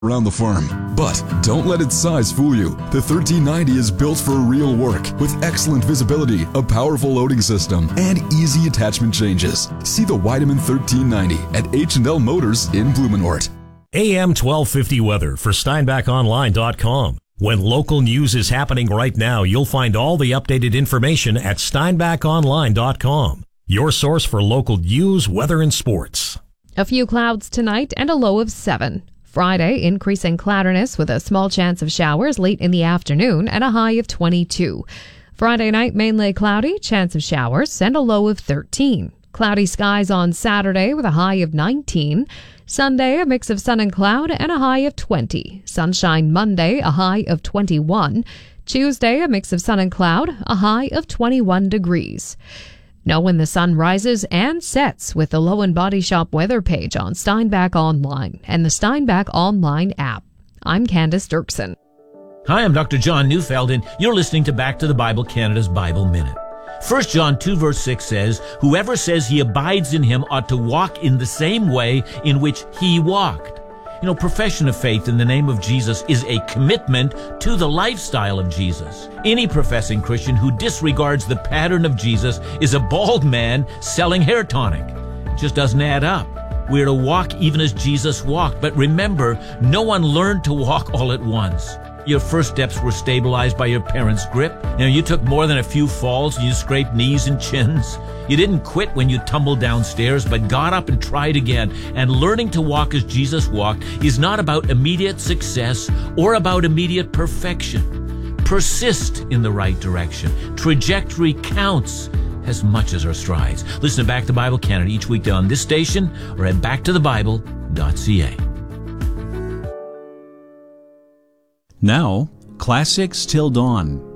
around the farm. But don't let its size fool you. The 1390 is built for real work with excellent visibility, a powerful loading system, and easy attachment changes. See the Weidemann 1390 at H&L Motors in Blumenort. AM 1250 weather for SteinbachOnline.com. When local news is happening right now, you'll find all the updated information at SteinbachOnline.com. Your source for local news, weather, and sports. A few clouds tonight and a low of 7. Friday, increasing cloudiness with a small chance of showers late in the afternoon and a high of 22. Friday night, mainly cloudy, chance of showers, and a low of 13. Cloudy skies on Saturday with a high of 19. Sunday, a mix of sun and cloud and a high of 20. Sunshine Monday, a high of 21. Tuesday, a mix of sun and cloud, a high of 21 degrees. Know when the sun rises and sets with the Low and Body Shop weather page on Steinbach Online and the Steinbach Online app. I'm Candace Dirksen. Hi, I'm Dr. John Neufeld, and you're listening to Back to the Bible, Canada's Bible Minute. 1 John 2 verse 6 says, "Whoever says he abides in him ought to walk in the same way in which he walked." Profession of faith in the name of Jesus is a commitment to the lifestyle of Jesus. Any professing Christian who disregards the pattern of Jesus is a bald man selling hair tonic. It just doesn't add up. We're to walk even as Jesus walked, but remember, no one learned to walk all at once. Your first steps were stabilized by your parents' grip. You took more than a few falls and you scraped knees and chins. You didn't quit when you tumbled downstairs, but got up and tried again. And learning to walk as Jesus walked is not about immediate success or about immediate perfection. Persist in the right direction. Trajectory counts as much as our strides. Listen to Back to Bible Canada each weekday on this station or at backtothebible.ca. Now, Classics Till Dawn.